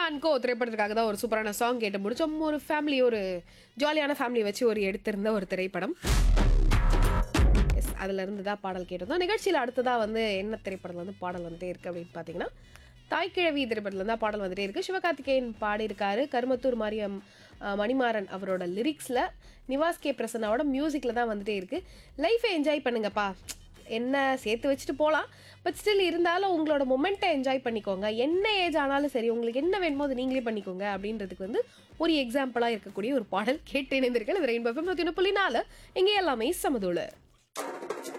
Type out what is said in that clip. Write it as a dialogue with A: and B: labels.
A: And கோ திரைப்படத்துக்காக தான் ஒரு சூப்பரான சாங் கேட்டு முடிச்சோம். ஒரு ஃபேமிலி, ஒரு ஜாலியான ஃபேமிலி வச்சு ஒரு எடுத்திருந்த ஒரு திரைப்படம். எஸ், அதுல இருந்து தான் பாடல் கேட்டிருந்தோம். நிகழ்ச்சியில் அடுத்ததா வந்து என்ன திரைப்படத்தில் வந்து பாடல் வந்துட்டே இருக்கு அப்படின்னு பார்த்தீங்கன்னா, தாய்க்கிழவி திரைப்படத்தில் தான் பாடல் வந்துட்டே இருக்கு. சிவகார்த்திகேயன் பாடியிருக்காரு. கருமத்தூர் மாரியம் மணிமாறன் அவரோட லிரிக்ஸில், நிவாஸ் கே பிரசன்னாவோட மியூசிக்கில் தான் வந்துட்டே இருக்கு. லைஃபை என்ஜாய் பண்ணுங்கப்பா, என்ன சேர்த்து வச்சுட்டு போகலாம், பட் ஸ்டில் இருந்தாலும் உங்களோட மொமெண்ட்டை என்ஜாய் பண்ணிக்கோங்க. என்ன ஏஜ் ஆனாலும் சரி, உங்களுக்கு என்ன வேணுமோ அதை நீங்களே பண்ணிக்கோங்க அப்படின்றதுக்கு வந்து ஒரு எக்ஸாம்பிளாக இருக்கக்கூடிய ஒரு பாடல் கேட்டு இணைந்திருக்கேன். இது ரெயின்போ எஃப்எம் 101.4 இங்கே எல்லாமே சமதூளு.